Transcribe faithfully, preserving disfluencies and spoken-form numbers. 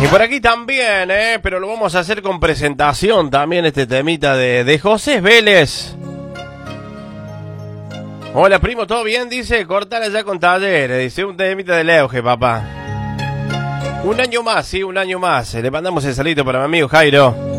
Y por aquí también, ¿eh? Pero lo vamos a hacer con presentación también, este temita de, de José Vélez. Hola, primo, ¿todo bien? Dice, cortala ya con Talleres. Dice, un temita de Leuge, papá. Un año más, sí, un año más. Le mandamos el salito para mi amigo Jairo.